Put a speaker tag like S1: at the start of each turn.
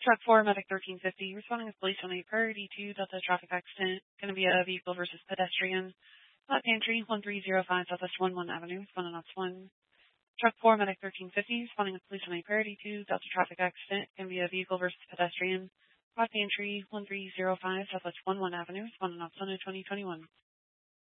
S1: Truck 4, Medic 1350, responding with police on a priority 2 Delta traffic accident. Going to be a vehicle versus pedestrian. Pantry 1305 Southwest 11 Avenue, responding on 1. Truck 4, Medic 1350, responding with police on a priority 2 Delta traffic accident. Going to be a vehicle versus pedestrian. Pantry 1305 Southwest 11 Avenue, responding on 2021.